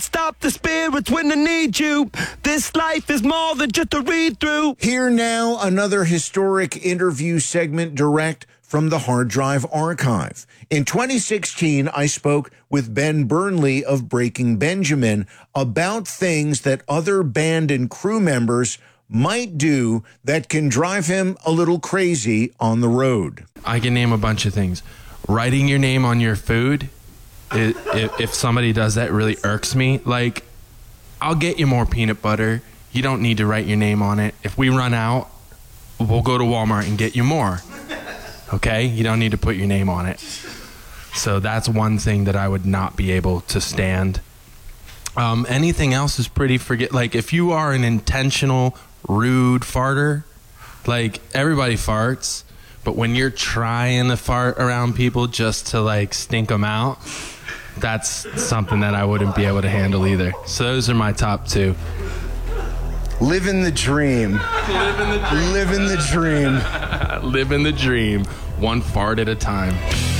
Stop the spirits when they need you. This life is more than just a read-through. Here now, another historic interview segment direct from the Hard Drive Archive. In 2016, I spoke with Ben Burnley of Breaking Benjamin about things that other band and crew members might do that can drive him a little crazy on the road. I can name a bunch of things. Writing your name on your food, if somebody does that, really irks me. Like, I'll get you more peanut butter. You don't need to write your name on it. If we run out, we'll go to Walmart and get you more. Okay? You don't need to put your name on it. So that's one thing that I would not be able to stand. Anything else is pretty like, if you are an intentional rude farter, like, everybody farts, but when you're trying to fart around people just to, like, stink them out, that's something that I wouldn't be able to handle either. So those are my top two. Living the dream. Living the dream. Living the dream. Living the dream. One fart at a time.